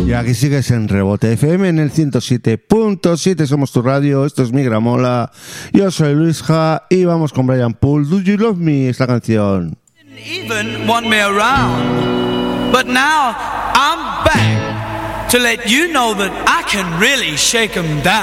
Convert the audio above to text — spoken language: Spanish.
Y aquí sigues en Rebote FM en el 107.7. Somos tu radio. Esto es Mi Gramola. Yo soy Luisja y vamos con Brian Poole. Do You Love Me? Esta canción. Even want me around, but now I'm back to let you know that I can really shake 'em down.